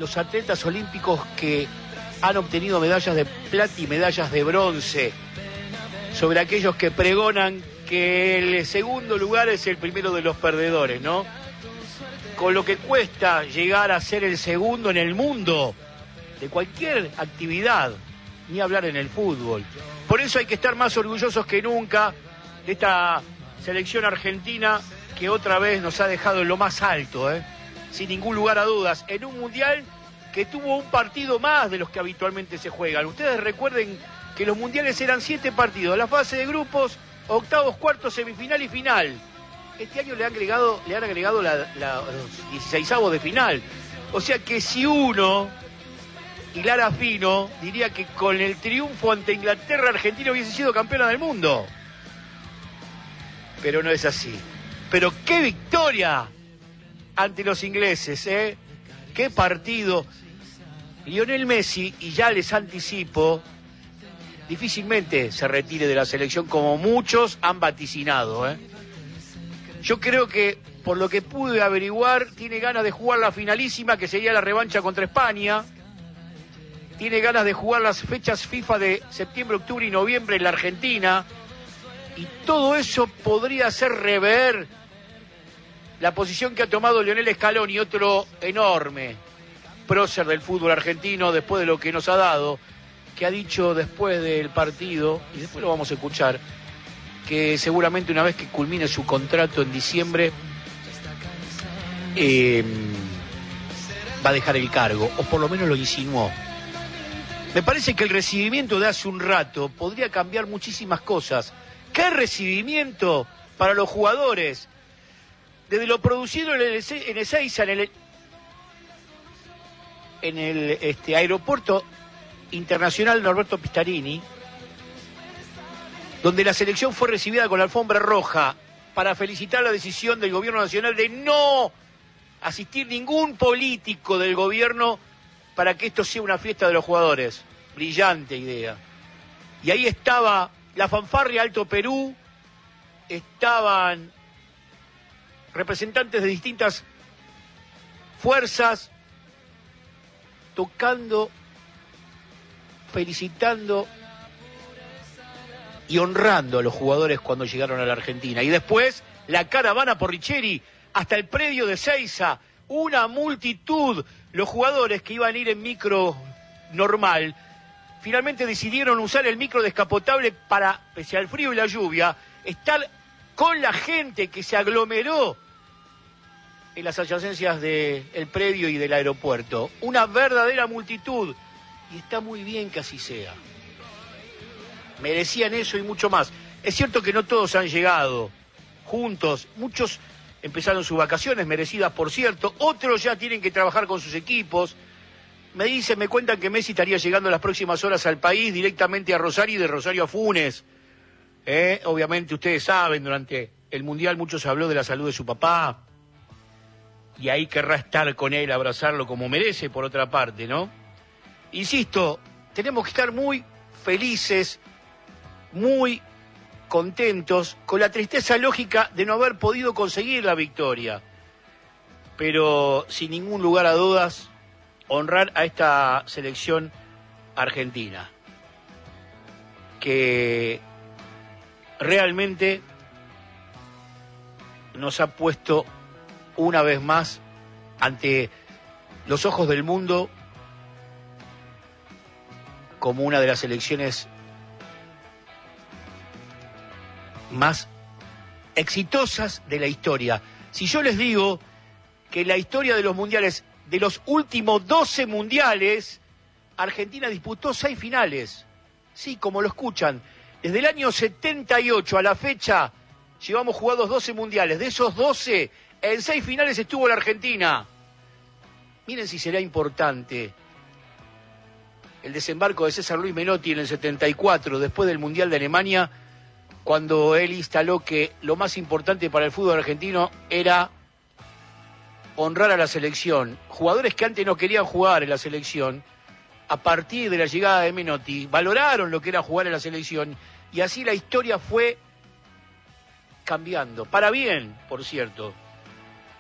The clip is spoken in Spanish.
los atletas olímpicos que han obtenido medallas de plata y medallas de bronce, sobre aquellos que pregonan que el segundo lugar es el primero de los perdedores, ¿no? Con lo que cuesta llegar a ser el segundo en el mundo de cualquier actividad, ni hablar en el fútbol. Por eso hay que estar más orgullosos que nunca de esta selección argentina que otra vez nos ha dejado en lo más alto, sin ningún lugar a dudas, en un mundial que tuvo un partido más de los que habitualmente se juegan. Ustedes recuerden que los mundiales eran 7 partidos, la fase de grupos, octavos, cuartos, semifinal y final. Este año le han agregado los 16avos de final. O sea que si uno hilara fino, diría que con el triunfo ante Inglaterra, Argentina hubiese sido campeona del mundo. Pero no es así. Pero qué victoria ante los ingleses, ¿eh? Qué partido. Lionel Messi, y ya les anticipo, difícilmente se retire de la selección como muchos han vaticinado, ¿eh? Yo creo que, por lo que pude averiguar, tiene ganas de jugar la finalísima, que sería la revancha contra España. Tiene ganas de jugar las fechas FIFA de septiembre, octubre y noviembre en la Argentina. Y todo eso podría hacer rever la posición que ha tomado Lionel Scaloni, otro enorme prócer del fútbol argentino, después de lo que nos ha dado, que ha dicho después del partido, y después lo vamos a escuchar, que seguramente una vez que culmine su contrato en diciembre va a dejar el cargo, o por lo menos lo insinuó. Me parece que el recibimiento de hace un rato podría cambiar muchísimas cosas. ¿Qué recibimiento para los jugadores? Desde lo producido en Ezeiza, en el aeropuerto internacional Norberto Pistarini, donde la selección fue recibida con la alfombra roja para felicitar la decisión del gobierno nacional de no asistir ningún político del gobierno para que esto sea una fiesta de los jugadores. Brillante idea. Y ahí estaba la fanfarria Alto Perú, estaban representantes de distintas fuerzas tocando, felicitando y honrando a los jugadores cuando llegaron a la Argentina. Y después la caravana Porricheri hasta el predio de Ezeiza, una multitud. Los jugadores que iban a ir en micro normal finalmente decidieron usar el micro descapotable para, pese al frío y la lluvia, estar con la gente que se aglomeró en las adyacencias del predio y del aeropuerto. Una verdadera multitud. Y está muy bien que así sea. Merecían eso y mucho más. Es cierto que no todos han llegado juntos. Muchos empezaron sus vacaciones, merecidas por cierto. Otros ya tienen que trabajar con sus equipos. Me cuentan que Messi estaría llegando en las próximas horas al país, directamente a Rosario y de Rosario a Funes. Obviamente ustedes saben, durante el Mundial mucho se habló de la salud de su papá. Y ahí querrá estar con él, abrazarlo como merece, por otra parte, ¿no? Insisto, tenemos que estar muy felices, muy contentos, con la tristeza lógica de no haber podido conseguir la victoria. Pero sin ningún lugar a dudas, honrar a esta selección argentina, que realmente nos ha puesto una vez más ante los ojos del mundo como una de las selecciones más exitosas de la historia. Si yo les digo que en la historia de los mundiales, de los últimos 12 mundiales, Argentina disputó 6 finales. Sí, como lo escuchan. Desde el año 78 a la fecha, llevamos jugados 12 mundiales. De esos 12, en 6 finales estuvo la Argentina. Miren si será importante el desembarco de César Luis Menotti en el 74, después del Mundial de Alemania, cuando él instaló que lo más importante para el fútbol argentino era honrar a la selección. Jugadores que antes no querían jugar en la selección, a partir de la llegada de Menotti, valoraron lo que era jugar en la selección, y así la historia fue cambiando. Para bien, por cierto.